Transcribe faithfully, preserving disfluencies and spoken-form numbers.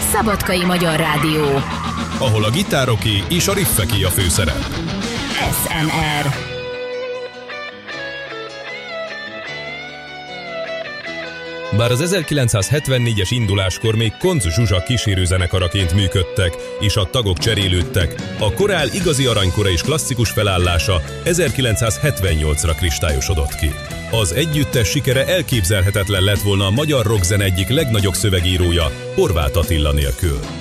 Szabadkai Magyar Rádió, ahol a gitároké és a riffeké a főszerep. es em er. Bár az ezerkilencszázhetvennégyes induláskor még Koncz Zsuzsa kísérőzenekaraként működtek, és a tagok cserélődtek, a korál igazi aranykora és klasszikus felállása ezerkilencszázhetvennyolcra kristályosodott ki. Az együttes sikere elképzelhetetlen lett volna a magyar rockzene egyik legnagyobb szövegírója, Horváth Attila nélkül.